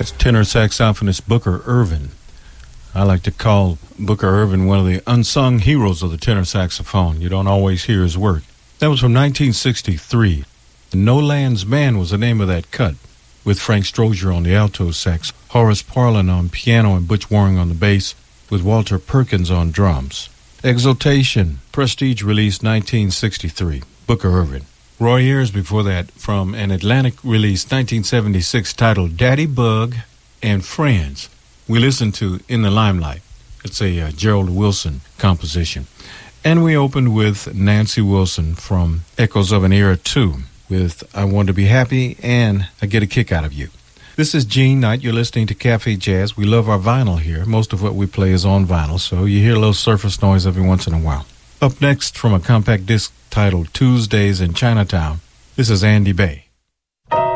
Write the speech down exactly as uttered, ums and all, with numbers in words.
That's tenor saxophonist Booker Ervin. I like to call Booker Ervin one of the unsung heroes of the tenor saxophone. You don't always hear his work. That was from nineteen sixty-three. No Land's Man was the name of that cut, with Frank Strozier on the alto sax, Horace Parlin on piano, and Butch Waring on the bass, with Walter Perkins on drums. Exaltation, Prestige release nineteen sixty-three, Booker Ervin. Roy Ayers before that from an Atlantic release nineteen seventy-six titled Daddy Bug and Friends. We listened to In the Limelight. It's a uh, Gerald Wilson composition. And we opened with Nancy Wilson from Echoes of an Era two with I Want to Be Happy and I Get a Kick Out of You. This is Gene Knight. You're listening to Cafe Jazz. We love our vinyl here. Most of what we play is on vinyl, so you hear a little surface noise every once in a while. Up next from a compact disc titled Tuesdays in Chinatown, this is Andy Bay.